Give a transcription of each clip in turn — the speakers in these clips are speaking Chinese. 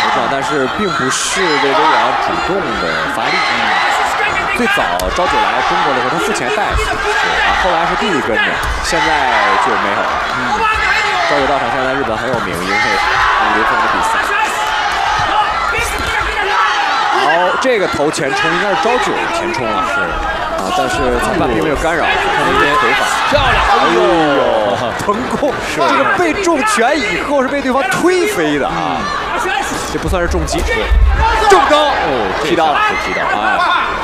头撞，但是并不是这微阳主动的发力。最早昭九来中国的时候，他父前带后来是弟弟跟着，现在就没有了。昭九道场现在在日本很有名，因为林峰的比赛。好，这个头前冲应该是昭九前冲了，是但是裁判并没有干扰，看那边头发漂亮，哎呦， 成功！这个被重拳以后是被对方推飞的啊，这不算是重击，重高踢到了，踢到了，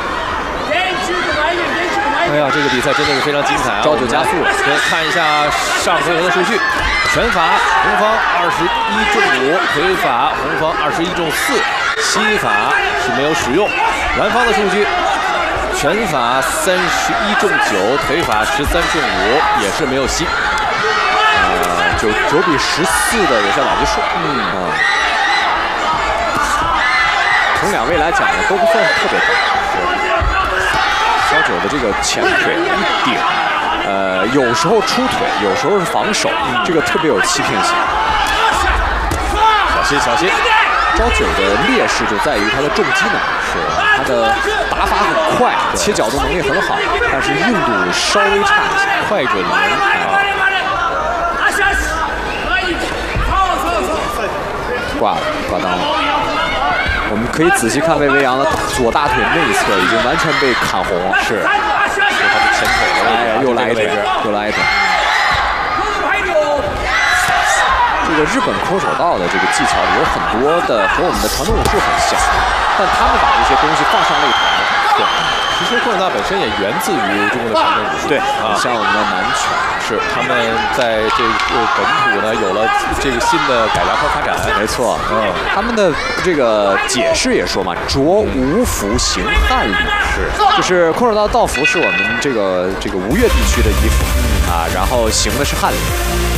哎呀，这个比赛真的是非常精彩啊！ 昭九加速， 看一下上回合的数据：拳法红方21中5，腿法红方21中4，膝法是没有使用。蓝方的数据：拳法31中9，腿法13中5，也是没有膝。 9比14的有效打击数，从两位来讲呢，都不算特别高。昭九的这个前腿一顶，有时候出腿，有时候是防守，这个特别有欺骗性。 小心小心！ 昭九的劣势就在于他的重击能力，他的打法很快，切角度能力很好，但是硬度稍微差一些，快准灵挂了，挂裆了。我们可以仔细看魏维扬的左大腿内侧已经完全被砍红了，是他的前腿的位置， 又来一腿，又来一腿。这个日本空手道的这个技巧有很多的和我们的传统武术很像，但他们把这些东西放上擂台。对， 其实空手道本身也源自于中国的传统武术。 对像我们的南拳， 是他们在这个本土呢有了这个新的改良和发展。 没错，他们的这个解释也说嘛，着吴服行汉礼，就是空手道道服是我们这个吴越地区的衣服然后行的是汉礼。